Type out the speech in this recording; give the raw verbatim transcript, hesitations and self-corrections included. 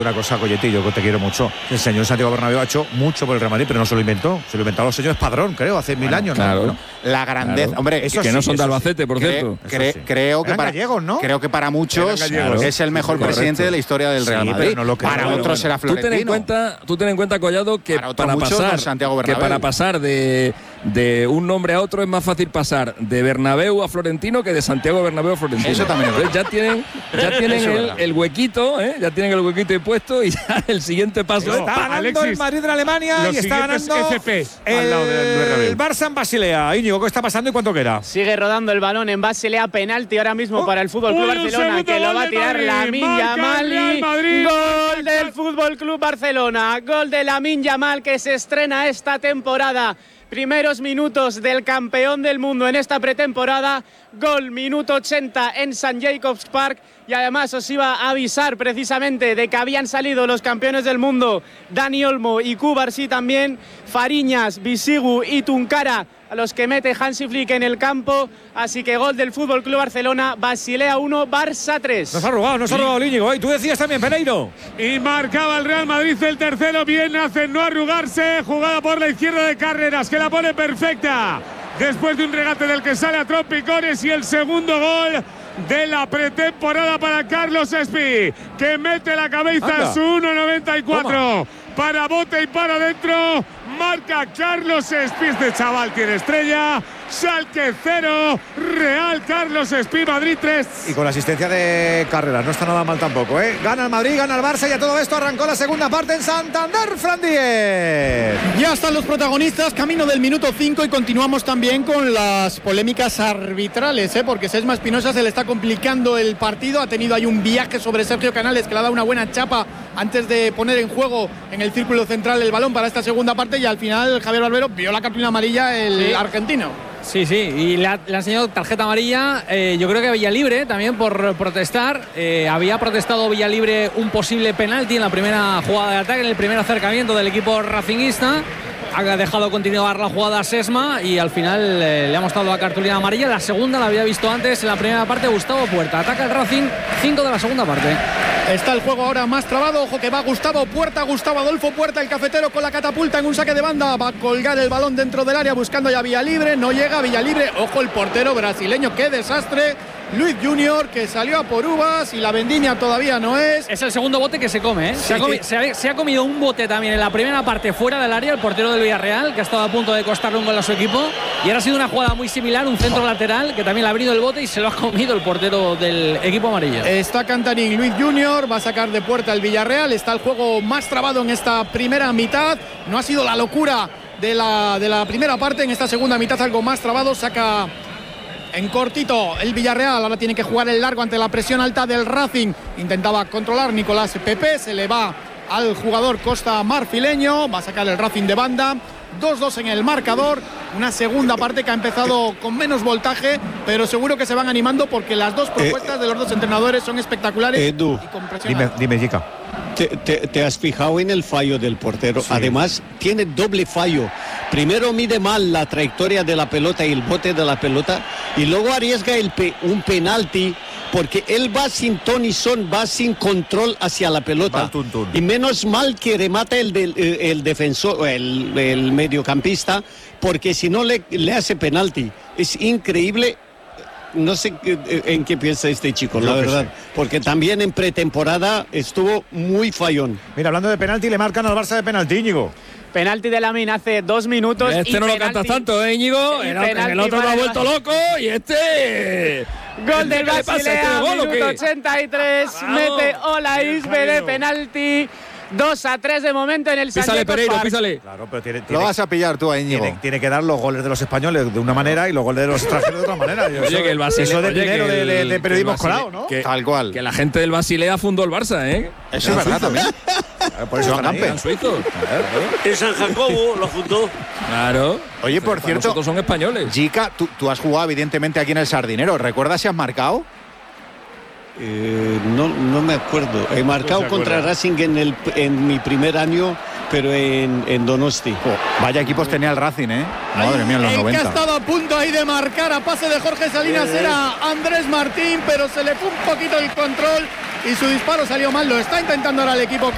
Una cosa, Colletillo, que te quiero mucho. El señor Santiago Bernabéu ha hecho mucho por el Real Madrid, pero no se lo inventó. Se lo inventaron los señores Padrón, creo, hace bueno, mil años. Claro. ¿no? La grandeza. Claro. Hombre, eso que sí, no son de Albacete, por cre cierto. Cre sí. creo, que para, gallegos, ¿no? creo que para muchos gallegos, es el mejor sí, presidente de la historia del Real sí, Madrid. Pero no lo creo, para pero otros bueno. será Florentino. Tú ten en cuenta, tú ten en cuenta, Collado, que para, para pasar, Santiago que para pasar de, de un nombre a otro es más fácil pasar de Bernabéu a Florentino que de Santiago Bernabéu a Florentino. Eso también es verdad. Entonces ya tienen, ya tienen el, el huequito, ¿eh? Ya tienen el huequito impuesto y ya el siguiente paso. No, está ganando Alexis, el Madrid de Alemania y está ganando F P el, al lado del Bernabéu. el Barça en Basilea. Íñigo, ¿qué está pasando y cuánto queda? Sigue rodando el balón en Basilea, penalti ahora mismo oh, para el Fútbol Club Barcelona, que lo va a tirar Lamine Yamal. Gol del Fútbol Club Barcelona, gol de Lamine Yamal, que se estrena esta temporada. Primeros minutos del campeón del mundo en esta pretemporada. Gol minuto ochenta en San Jacobs Park. Y además os iba a avisar precisamente de que habían salido los campeones del mundo Dani Olmo y Cubarsí también, Fariñas, Bisigu y Tunkara, a los que mete Hansi Flick en el campo. Así que gol del Fútbol Club Barcelona, Basilea uno, Barça tres. Nos ha arrugado, nos ha arrugado Íñigo. ¿Y tú decías también, Pereiro? Y marcaba el Real Madrid el tercero. Bien hace no arrugarse. Jugada por la izquierda de Carreras, que la pone perfecta después de un regate del que sale a trompicones. Y el segundo gol de la pretemporada para Carlos Espí, que mete la cabeza Anda. en su uno noventa y cuatro. Para bote y para adentro. Marca Carlos Espí. Este chaval tiene estrella. Schalke cero, Real Carlos Espí, Madrid tres. Y con la asistencia de Carreras, no está nada mal tampoco, ¿eh? Gana el Madrid, gana el Barça y a todo esto arrancó la segunda parte en Santander, Fran Díez. Ya están los protagonistas, camino del minuto cinco y continuamos también con las polémicas arbitrales, ¿eh? Porque Sesma Espinosa se le está complicando el partido, ha tenido ahí un viaje sobre Sergio Canales que le ha dado una buena chapa antes de poner en juego en el círculo central el balón para esta segunda parte y al final Javier Barbero vio la cartulina amarilla el sí. argentino. Sí, sí, y le ha, le ha enseñado tarjeta amarilla, eh, yo creo que Villalibre también por protestar. Eh, había protestado Villalibre un posible penalti en la primera jugada de ataque, en el primer acercamiento del equipo racinguista. Ha dejado continuar la jugada a Sesma y al final eh, le ha mostrado la cartulina amarilla. La segunda la había visto antes en la primera parte Gustavo Puerta. Ataca el Racing, cinco de la segunda parte. Está el juego ahora más trabado. Ojo que va Gustavo Puerta, Gustavo Adolfo Puerta, el cafetero con la catapulta en un saque de banda. Va a colgar el balón dentro del área buscando ya Villalibre. No llega Villalibre. Ojo el portero brasileño, qué desastre. Luis Junior, que salió a por uvas y la vendimia todavía no es. Es el segundo bote que se come, ¿eh? Sí, se, ha comi sí. se, ha, se ha comido un bote también en la primera parte fuera del área, el portero del Villarreal, que ha estado a punto de costarle un gol a su equipo. Y ahora ha sido una jugada muy similar, un centro lateral, que también le ha abrido el bote y se lo ha comido el portero del equipo amarillo. Está Cantarín, Luis Junior, va a sacar de Puerta el Villarreal. Está el juego más trabado en esta primera mitad. No ha sido la locura de la, de la primera parte. En esta segunda mitad algo más trabado. Saca en cortito el Villarreal, ahora tiene que jugar el largo ante la presión alta del Racing. Intentaba controlar Nicolás Pepe, se le va al jugador Costa Marfileño, va a sacar el Racing de banda. dos dos en el marcador, una segunda parte que ha empezado con menos voltaje, pero seguro que se van animando porque las dos propuestas eh, de los dos entrenadores son espectaculares. Edu, y con presión dime, alta. dime, Jica. Te, te, te has fijado en el fallo del portero. Sí. Además, tiene doble fallo. Primero mide mal la trayectoria de la pelota y el bote de la pelota, y luego arriesga el pe, un penalti porque él va sin ton y son, va sin control hacia la pelota. Tun, tun. Y menos mal que remata el, del, el defensor, el, el mediocampista, porque si no le, le hace penalti. Es increíble. No sé en qué piensa este chico, la verdad, porque también en pretemporada estuvo muy fallón. Mira, hablando de penalti, le marcan al Barça de penalti, Íñigo. Penalti de Lamine hace dos minutos. Este y no penalti, lo cantas tanto, ¿eh, Íñigo? El, el otro lo ha vuelto loco y este… Gol del Basilea, ¿Este minuto ochenta y tres. Mete Olaïs de penalti. dos a tres de momento en el San Písale, Pereiro, Park. písale. Claro, pero tiene, tiene, lo vas a pillar tú, Íñigo. Tiene, tiene que dar los goles de los españoles de una manera y los goles de los extranjeros de otra manera. Yo, oye, eso, que el Basilea, eso de oye, dinero que el, de, de periodismo escolar, ¿no? Que, Tal cual. Que la gente del Basilea fundó el Barça, ¿eh? Eso es verdad también. Por eso Joan Gamper. Eran suizos. Claro. En San Jacobo lo fundó. Claro. Oye, por Para cierto, nosotros son españoles. Jica, tú, tú has jugado evidentemente aquí en el Sardinero. ¿Recuerdas si has marcado? Eh, no, no me acuerdo. He marcado no contra Racing en, el, en mi primer año, pero en, en Donosti. Oh, vaya equipos tenía el Racing, ¿eh? Madre mía, en los el noventa. El que ha estado a punto ahí de marcar a pase de Jorge Salinas eh, era Andrés Martín, pero se le fue un poquito el control y su disparo salió mal. Lo está intentando ahora el equipo